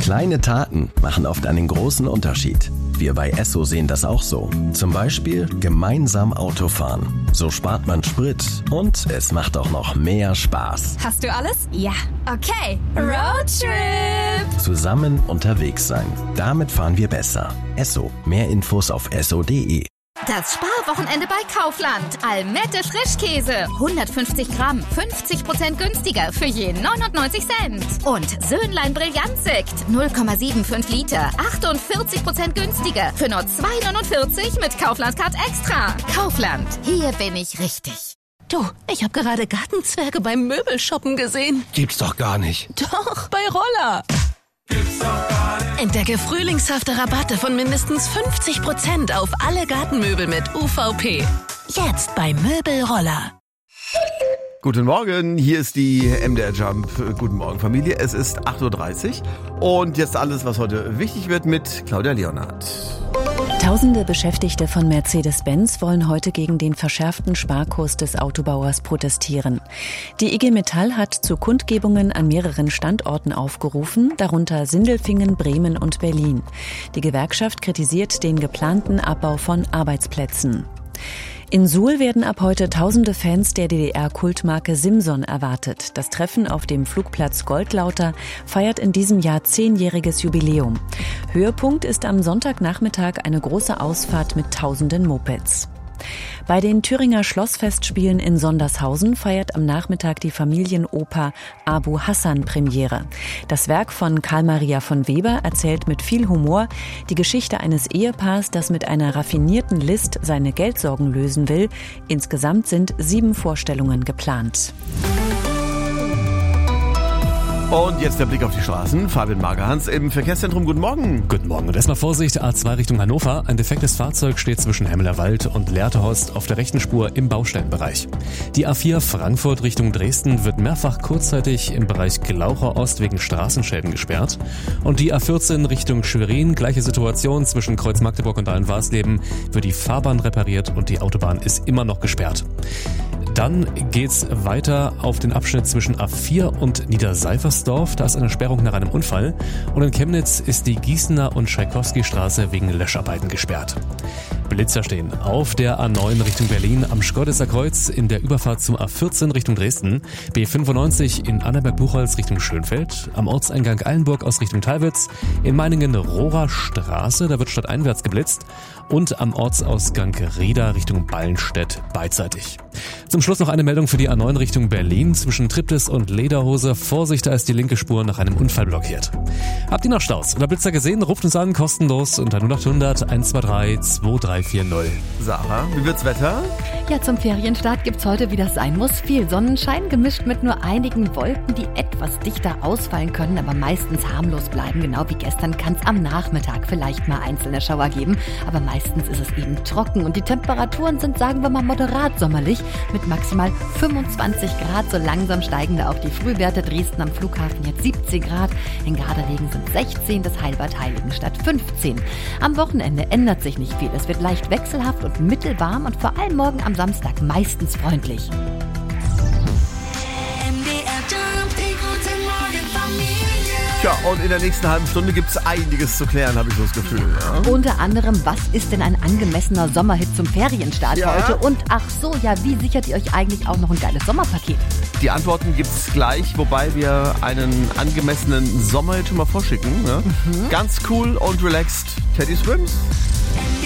Kleine Taten machen oft einen großen Unterschied. Wir bei Esso sehen das auch so. Zum Beispiel gemeinsam Autofahren. So spart man Sprit und es macht auch noch mehr Spaß. Hast du alles? Ja. Okay, Roadtrip! Zusammen unterwegs sein. Damit fahren wir besser. Esso. Mehr Infos auf esso.de. Das Sparwochenende bei Kaufland. Almette Frischkäse. 150 Gramm. 50% günstiger für je 99 Cent. Und Söhnlein Brillantsekt. 0,75 Liter. 48% günstiger für nur 2,49 mit Kaufland Card Extra. Kaufland. Hier bin ich richtig. Du, ich habe gerade Gartenzwerge beim Möbelshoppen gesehen. Gibt's doch gar nicht. Doch, bei Roller. Gibt's doch gar nicht. Entdecke frühlingshafte Rabatte von mindestens 50% auf alle Gartenmöbel mit UVP. Jetzt bei Möbelroller. Guten Morgen, hier ist die MDR Jump. Guten Morgen, Familie. Es ist 8.30 Uhr und jetzt alles, was heute wichtig wird mit Claudia Leonhardt. Tausende Beschäftigte von Mercedes-Benz wollen heute gegen den verschärften Sparkurs des Autobauers protestieren. Die IG Metall hat zu Kundgebungen an mehreren Standorten aufgerufen, darunter Sindelfingen, Bremen und Berlin. Die Gewerkschaft kritisiert den geplanten Abbau von Arbeitsplätzen. In Suhl werden ab heute tausende Fans der DDR-Kultmarke Simson erwartet. Das Treffen auf dem Flugplatz Goldlauter feiert in diesem Jahr 10-jähriges Jubiläum. Höhepunkt ist am Sonntagnachmittag eine große Ausfahrt mit tausenden Mopeds. Bei den Thüringer Schlossfestspielen in Sondershausen feiert am Nachmittag die Familienoper Abu Hassan Premiere. Das Werk von Karl Maria von Weber erzählt mit viel Humor die Geschichte eines Ehepaars, das mit einer raffinierten List seine Geldsorgen lösen will. Insgesamt sind 7 Vorstellungen geplant. Und jetzt der Blick auf die Straßen. Fabian Magerhans im Verkehrszentrum. Guten Morgen. Guten Morgen. Und erstmal Vorsicht, A2 Richtung Hannover. Ein defektes Fahrzeug steht zwischen Hemmelerwald und Lehrtehorst auf der rechten Spur im Baustellenbereich. Die A4 Frankfurt Richtung Dresden wird mehrfach kurzzeitig im Bereich Glaucher Ost wegen Straßenschäden gesperrt. Und die A14 Richtung Schwerin, gleiche Situation zwischen Kreuz Magdeburg und Rhein-Warsleben, wird die Fahrbahn repariert und die Autobahn ist immer noch gesperrt. Dann geht's weiter auf den Abschnitt zwischen A4 und Niederseifersdorf. Da ist eine Sperrung nach einem Unfall. Und in Chemnitz ist die Gießener und Tschaikowski-Straße wegen Löscharbeiten gesperrt. Blitzer stehen auf der A9 Richtung Berlin am Schkeuditzer Kreuz in der Überfahrt zum A14 Richtung Dresden, B95 in Annaberg-Buchholz Richtung Schönfeld, am Ortseingang Eilenburg aus Richtung Teilwitz, in Meiningen Rohrer Straße, da wird stadteinwärts geblitzt und am Ortsausgang Rieda Richtung Ballenstedt beidseitig. Zum Schluss noch eine Meldung für die A9 Richtung Berlin zwischen Triptis und Lederhose. Vorsicht, da ist die linke Spur nach einem Unfall blockiert. Habt ihr noch Staus oder Blitzer gesehen? Ruft uns an, kostenlos unter 0800 123 2340. Sarah, wie wird's Wetter? Ja, zum Ferienstart gibt's heute, wie das sein muss, viel Sonnenschein gemischt mit nur einigen Wolken, die etwas dichter ausfallen können, aber meistens harmlos bleiben. Genau wie gestern kann's am Nachmittag vielleicht mal einzelne Schauer geben, aber meistens ist es eben trocken und die Temperaturen sind, sagen wir mal, moderat sommerlich mit maximal 25 Grad. So langsam steigen da auch die Frühwerte. Dresden am Flughafen jetzt 17 Grad, in Garderlegen sind 16, das Heilbad Heiligenstadt 15. Am Wochenende ändert sich nicht viel. Es wird leicht wechselhaft und mittelwarm und vor allem morgen am Samstag meistens freundlich. Tja, und in der nächsten halben Stunde gibt's einiges zu klären, habe ich so das Gefühl. Ja? Unter anderem, was ist denn ein angemessener Sommerhit zum Ferienstart heute? Und ach so, ja, wie sichert ihr euch eigentlich auch noch ein geiles Sommerpaket? Die Antworten gibt's gleich, wobei wir einen angemessenen Sommerhit schon mal vorschicken. Ne? Ganz cool und relaxed. Teddy Swims.